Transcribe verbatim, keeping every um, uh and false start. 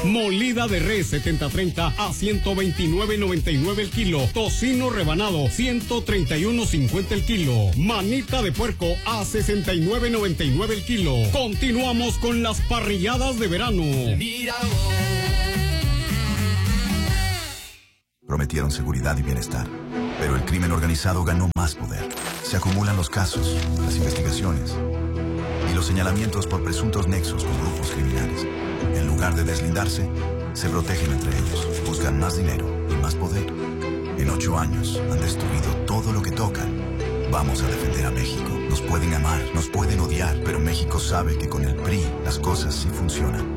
Molida de res setenta treinta a ciento veintinueve noventa y nueve el kilo. Tocino rebanado ciento treinta y uno cincuenta el kilo. Manita de puerco a sesenta y nueve noventa y nueve el kilo. Continuamos con las parrilladas de verano. Prometieron seguridad y bienestar, pero el crimen organizado ganó más poder. Se acumulan los casos, las investigaciones y los señalamientos por presuntos nexos con grupos criminales. En lugar de deslindarse, se protegen entre ellos, buscan más dinero y más poder. En ocho años han destruido todo lo que tocan. Vamos a defender a México. Nos pueden amar, nos pueden odiar, pero México sabe que con el P R I las cosas sí funcionan.